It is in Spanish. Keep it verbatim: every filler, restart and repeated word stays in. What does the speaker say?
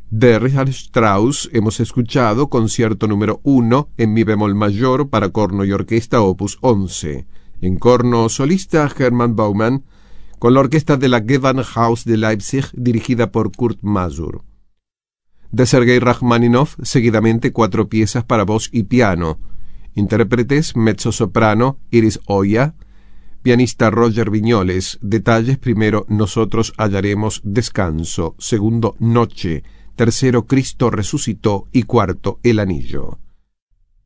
De Richard Strauss hemos escuchado Concierto número uno en mi bemol mayor para corno y orquesta opus once. En corno solista Hermann Baumann con la orquesta de la Gewandhaus de Leipzig dirigida por Kurt Masur. De Sergei Rachmaninoff seguidamente cuatro piezas para voz y piano. Intérpretes mezzosoprano Iris Oya, pianista Roger Viñoles. Detalles: primero Nosotros hallaremos descanso, segundo Noche, tercero Cristo resucitó y cuarto El anillo.